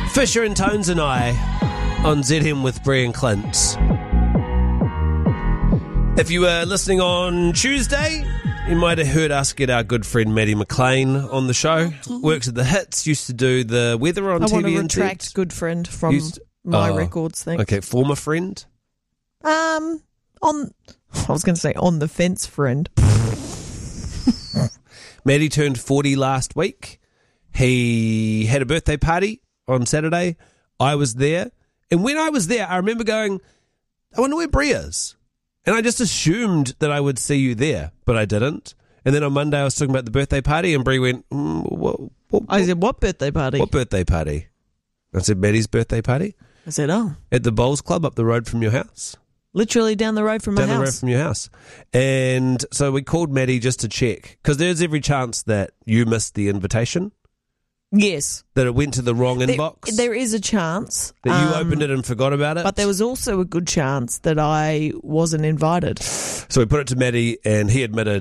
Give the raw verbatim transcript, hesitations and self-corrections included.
Fisher and Tones and I on Z M with Bree and Clint. If you were listening on Tuesday, you might have heard us get our good friend Maddie McLean on the show. Works at the Hits, used to do the weather on I T V. want to and retract T V. good friend from Used- my oh, records thing. Okay, former friend. Um, on, I was going to say on the fence friend. Maddie turned forty last week. He had a birthday party on Saturday. I was there. And when I was there, I remember going, I wonder where Brie is. And I just assumed that I would see you there, but I didn't. And then on Monday, I was talking about the birthday party, and Brie went, mm, what, what, I said, what birthday party? what birthday party? I said, Maddie's birthday party I said, oh, at the Bowls Club up the road from your house. literally down the road from my Down the road house. from your house. And so we called Maddie just to check, because there's every chance that you missed the invitation, Yes. that it went to the wrong There, inbox, there is a chance. that you um, opened it and forgot about it. But there was also a good chance that I wasn't invited. So we put it to Maddie, and he admitted